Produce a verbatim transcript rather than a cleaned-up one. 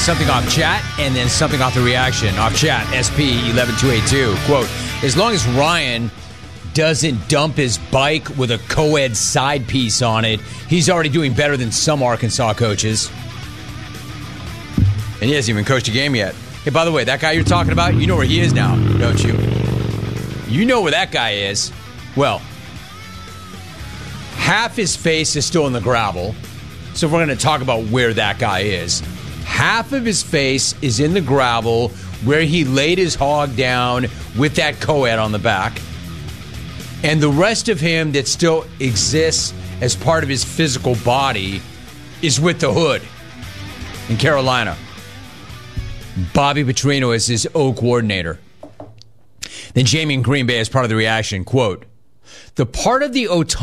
something off chat and then something off the reaction. Off chat, S P one one two eight two. Quote, as long as Ryan doesn't dump his bike with a co-ed side piece on it, he's already doing better than some Arkansas coaches. And he hasn't even coached a game yet. Hey, by the way, that guy you're talking about, you know where he is now, don't you? You know where that guy is. Well, half his face is still in the gravel. So if we're going to talk about where that guy is, half of his face is in the gravel where he laid his hog down with that co-ed on the back. And the rest of him that still exists as part of his physical body is with the hood in Carolina. Bobby Petrino is his O coordinator. Then Jamie in Green Bay as part of the reaction, quote, the part of the O